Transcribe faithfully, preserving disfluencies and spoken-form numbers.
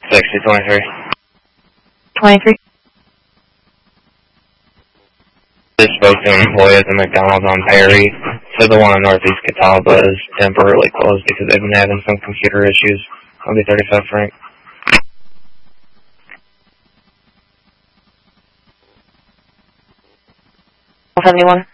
sixty twenty-three. twenty-three. Just spoke to an employee at the McDonald's on Perry. So the one in Northeast Catawba is temporarily closed because they've been having some computer issues. I'll be thirty-five Frank. seventy-one.